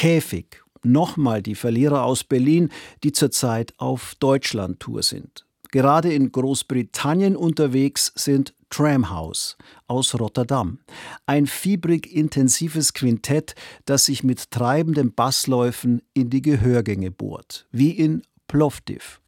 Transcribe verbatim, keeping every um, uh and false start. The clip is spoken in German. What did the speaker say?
Käfig, nochmal die Verlierer aus Berlin, die zurzeit auf Deutschland-Tour sind. Gerade in Großbritannien unterwegs sind Tramhouse aus Rotterdam. Ein fiebrig intensives Quintett, das sich mit treibenden Bassläufen in die Gehörgänge bohrt, wie in Plovdiv.